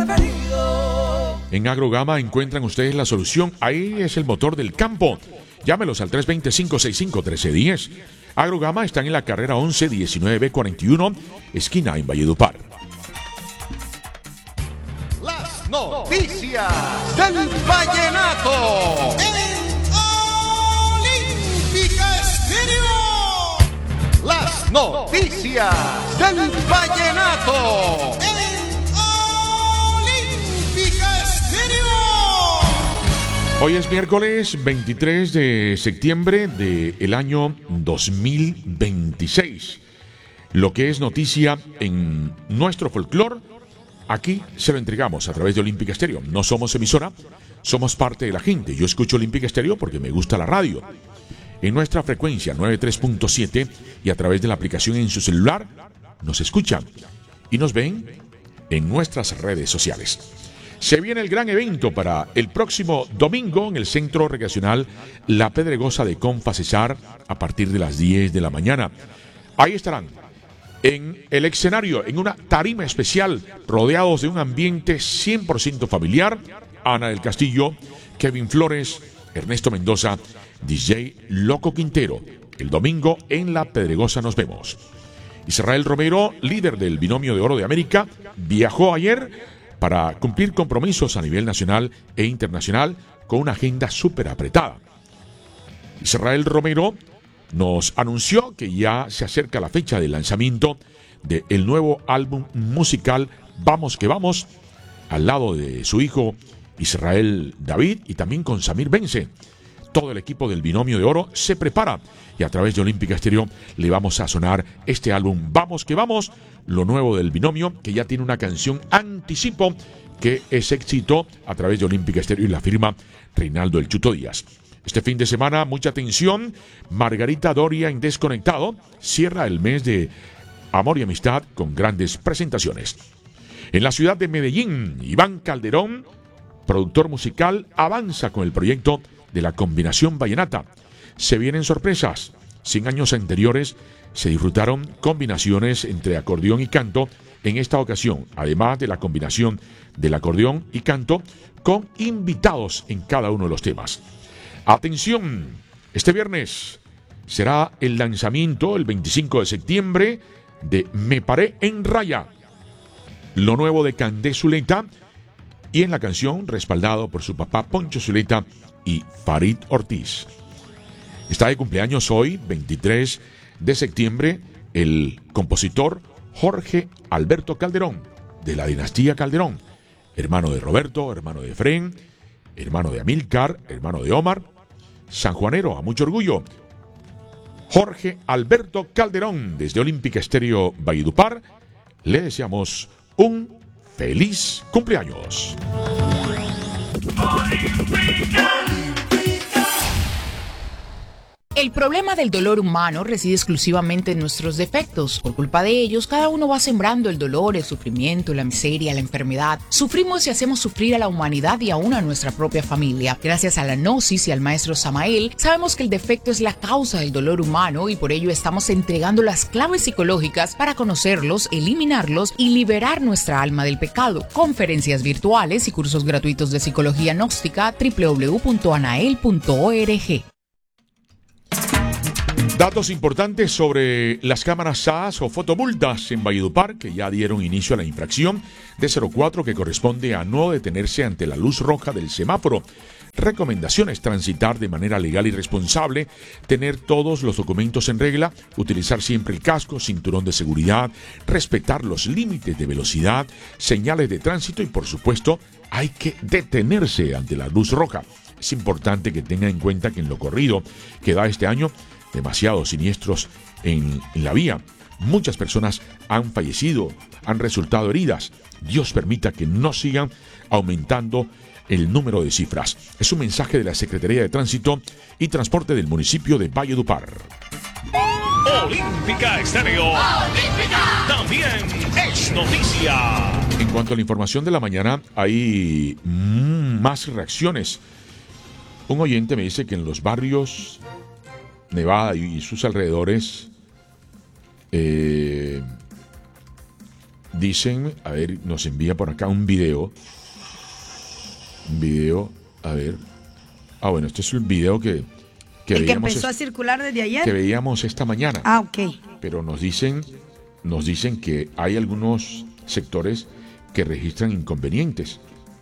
preferido. En Agrogama encuentran ustedes la solución. Ahí es el motor del campo. Llámelos al 320-565-1310. Agrogama están en la carrera 11-19B41, esquina en Valledupar. Las noticias del vallenato. Olímpica Estéreo. Las noticias del vallenato. Olímpica Estéreo. Hoy es miércoles 23 de septiembre del año 2026. Lo que es noticia en nuestro folclore, aquí se lo entregamos a través de Olímpica Estéreo. No somos emisora, somos parte de la gente. Yo escucho Olímpica Estéreo porque me gusta la radio. En nuestra frecuencia 93.7 y a través de la aplicación en su celular nos escuchan y nos ven en nuestras redes sociales. Se viene el gran evento para el próximo domingo en el Centro Recreacional La Pedregosa de Confa Cesar a partir de las 10 de la mañana. Ahí estarán en el escenario, en una tarima especial, rodeados de un ambiente 100% familiar, Ana del Castillo, Kevin Flores, Ernesto Mendoza, DJ Loco Quintero. El domingo en La Pedregosa nos vemos. Israel Romero, líder del Binomio de Oro de América, viajó ayer para cumplir compromisos a nivel nacional e internacional con una agenda súper apretada. Israel Romero nos anunció que ya se acerca la fecha del lanzamiento del nuevo álbum musical Vamos que Vamos, al lado de su hijo Israel David y también con Samir Bence. Todo el equipo del Binomio de Oro se prepara y a través de Olímpica Estéreo le vamos a sonar este álbum Vamos que Vamos, lo nuevo del Binomio, que ya tiene una canción Anticipo, que es éxito a través de Olímpica Estéreo y la firma Reinaldo El Chuto Díaz. Este fin de semana, mucha atención, Margarita Doria en Desconectado cierra el mes de amor y amistad con grandes presentaciones. En la ciudad de Medellín, Iván Calderón, productor musical, avanza con el proyecto de la combinación vallenata. Se vienen sorpresas. 100 años anteriores se disfrutaron combinaciones entre acordeón y canto. En esta ocasión, además de la combinación del acordeón y canto, con invitados en cada uno de los temas. Atención, este viernes será el lanzamiento, el 25 de septiembre, de Me Paré en Raya, lo nuevo de Candé Zuleta, y en la canción respaldado por su papá Poncho Zuleta y Farid Ortiz. Está de cumpleaños hoy, 23 de septiembre, el compositor Jorge Alberto Calderón, de la dinastía Calderón, hermano de Roberto, hermano de Efrén, hermano de Amílcar, hermano de Omar, sanjuanero, a mucho orgullo. Jorge Alberto Calderón, desde Olímpica Estéreo Valledupar, le deseamos un feliz cumpleaños. El problema del dolor humano reside exclusivamente en nuestros defectos. Por culpa de ellos, cada uno va sembrando el dolor, el sufrimiento, la miseria, la enfermedad. Sufrimos y hacemos sufrir a la humanidad y aún a nuestra propia familia. Gracias a la Gnosis y al maestro Samael, sabemos que el defecto es la causa del dolor humano y por ello estamos entregando las claves psicológicas para conocerlos, eliminarlos y liberar nuestra alma del pecado. Conferencias virtuales y cursos gratuitos de psicología gnóstica www.anael.org. Datos importantes sobre las cámaras SAS o fotomultas en Valledupar, que ya dieron inicio a la infracción de 04 que corresponde a no detenerse ante la luz roja del semáforo. Recomendaciones: transitar de manera legal y responsable, tener todos los documentos en regla, utilizar siempre el casco, cinturón de seguridad, respetar los límites de velocidad, señales de tránsito y, por supuesto, hay que detenerse ante la luz roja. Es importante que tenga en cuenta que en lo corrido que da este año, demasiados siniestros en la vía. Muchas personas han fallecido, han resultado heridas. Dios permita que no sigan aumentando el número de cifras. Es un mensaje de la Secretaría de Tránsito y Transporte del municipio de Valledupar. Olímpica Estéreo. Olímpica. También es noticia. En cuanto a la información de la mañana, hay más reacciones. Un oyente me dice que en los barrios Nevada y sus alrededores Dicen, a ver, nos envía por acá un video. A ver. Ah, bueno, este es un video que el que veíamos, empezó a circular desde ayer. que veíamos esta mañana. Ah, ok. Pero nos dicen que hay algunos sectores que registran inconvenientes,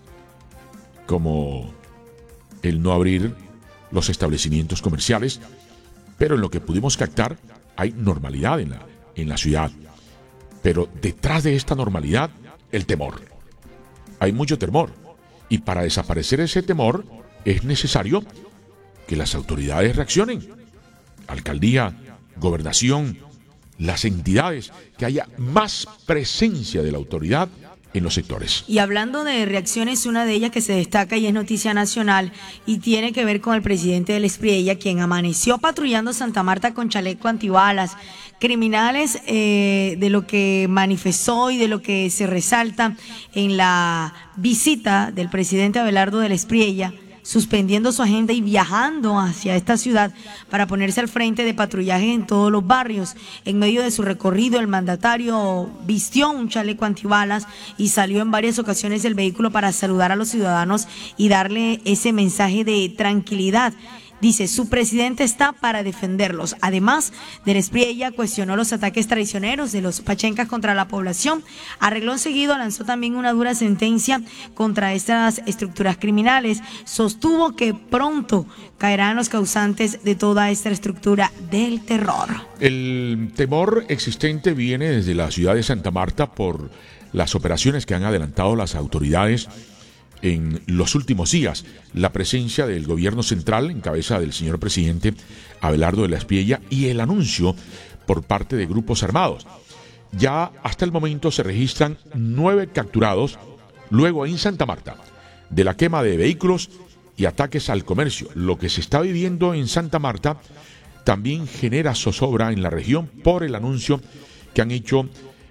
como el no abrir los establecimientos comerciales, pero en lo que pudimos captar hay normalidad en la ciudad. Pero detrás de esta normalidad, el temor. Hay mucho temor. Y para desaparecer ese temor es necesario que las autoridades reaccionen. Alcaldía, gobernación, las entidades, que haya más presencia de la autoridad en los sectores. Y hablando de reacciones, una de ellas que se destaca y es noticia nacional y tiene que ver con el presidente del Espriella, quien amaneció patrullando Santa Marta con chaleco antibalas. Criminales, de lo que manifestó y de lo que se resalta en la visita del presidente Abelardo del Espriella, suspendiendo su agenda y viajando hacia esta ciudad para ponerse al frente de patrullaje en todos los barrios. En medio de su recorrido, el mandatario vistió un chaleco antibalas y salió en varias ocasiones del vehículo para saludar a los ciudadanos y darle ese mensaje de tranquilidad. Dice, su presidente está para defenderlos. Además, del Espriella cuestionó los ataques traicioneros de los pachencas contra la población. A renglón seguido lanzó también una dura sentencia contra estas estructuras criminales. Sostuvo que pronto caerán los causantes de toda esta estructura del terror. El temor existente viene desde la ciudad de Santa Marta por las operaciones que han adelantado las autoridades en los últimos días. La presencia del gobierno central en cabeza del señor presidente Abelardo de la Espriella y el anuncio por parte de grupos armados. Ya hasta el momento se registran 9 capturados, luego en Santa Marta, de la quema de vehículos y ataques al comercio. Lo que se está viviendo en Santa Marta también genera zozobra en la región por el anuncio que han hecho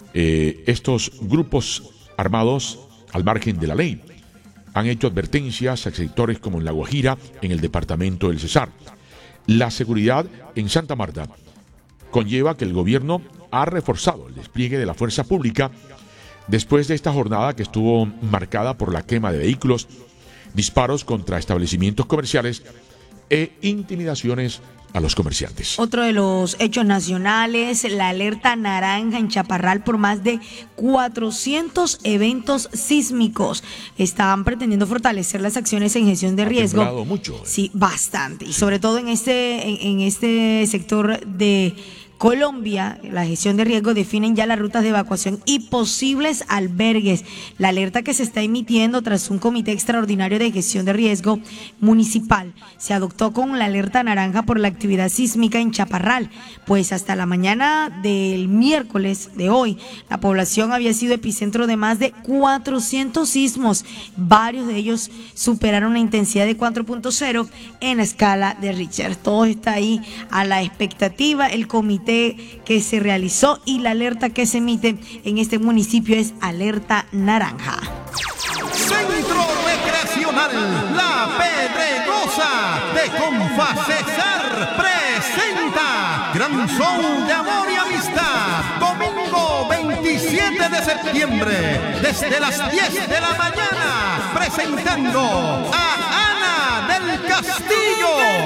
estos grupos armados al margen de la ley. Han hecho advertencias a sectores como en La Guajira, en el departamento del Cesar. La seguridad en Santa Marta conlleva que el gobierno ha reforzado el despliegue de la fuerza pública después de esta jornada que estuvo marcada por la quema de vehículos, disparos contra establecimientos comerciales e intimidaciones a los comerciantes. Otro de los hechos nacionales, la alerta naranja en Chaparral por más de 400 eventos sísmicos. Están pretendiendo fortalecer las acciones en gestión de riesgo. Ha temblado mucho. Sí, bastante. Y sobre todo en este sector de Colombia, la gestión de riesgo definen ya las rutas de evacuación y posibles albergues. La alerta que se está emitiendo tras un comité extraordinario de gestión de riesgo municipal se adoptó con la alerta naranja por la actividad sísmica en Chaparral, pues hasta la mañana del miércoles de hoy, la población había sido epicentro de más de 400 sismos. Varios de ellos superaron una intensidad de 4.0 en la escala de Richter. Todo está ahí a la expectativa. El comité que se realizó y la alerta que se emite en este municipio es alerta naranja. Centro Recreacional La Pedregosa de Confacesar presenta Gran Show de Amor y Amistad, domingo 27 de septiembre, desde las 10 de la mañana, presentando a Ana del Castillo.